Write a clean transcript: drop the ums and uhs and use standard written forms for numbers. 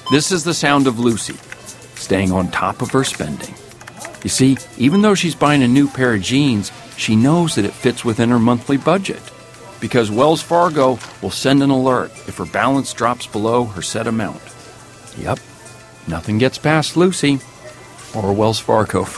This is the sound of Lucy, staying on top of her spending. You see, even though she's buying a new pair of jeans, she knows that it fits within her monthly budget, because Wells Fargo will send an alert if her balance drops below her set amount. Yep, nothing gets past Lucy, or Wells Fargo